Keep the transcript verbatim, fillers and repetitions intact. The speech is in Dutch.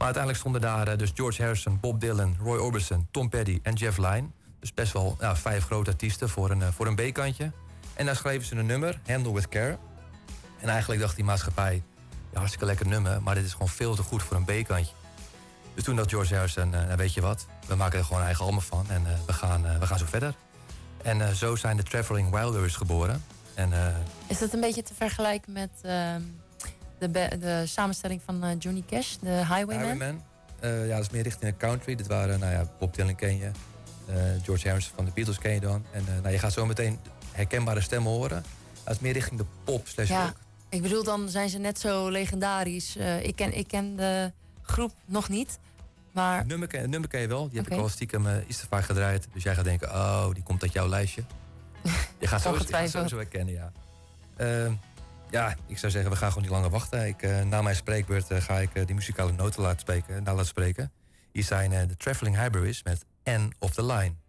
uiteindelijk stonden daar uh, dus George Harrison, Bob Dylan, Roy Orbison, Tom Petty en Jeff Lynne. Dus best wel ja, vijf grote artiesten voor een, uh, voor een B-kantje. En daar schreven ze een nummer, Handle With Care. En eigenlijk dacht die maatschappij, ja, hartstikke lekker nummer, maar dit is gewoon veel te goed voor een B-kantje. Dus toen dacht George Harrison, uh, nou weet je wat, we maken er gewoon een eigen album van en uh, we, gaan, uh, we gaan zo verder. En uh, zo zijn de Traveling Wilburys geboren. En, uh, is dat een beetje te vergelijken met uh, de, de samenstelling van uh, Johnny Cash, de Highwayman? Highwayman. Uh, ja, dat is meer richting de country. Dit waren, nou ja, Bob Dylan ken je, uh, George Harrison van de Beatles ken je dan. En uh, nou, je gaat zo meteen herkenbare stemmen horen. Dat is meer richting de pop slash ja, rock. Ik bedoel, dan zijn ze net zo legendarisch. Uh, ik, ken, ik ken de groep nog niet. Maar... Het nummer, ken, nummer ken je wel. Die heb okay. ik al stiekem uh, iets te vaak gedraaid. Dus jij gaat denken, oh, die komt uit jouw lijstje. Je gaat zo, zo, zo herkennen, ja. Uh, ja, ik zou zeggen, we gaan gewoon niet langer wachten. Ik, uh, na mijn spreekbeurt uh, ga ik uh, die muzikale noten laten spreken, na laten spreken. Hier zijn uh, de Traveling Wilburys met End of the Line.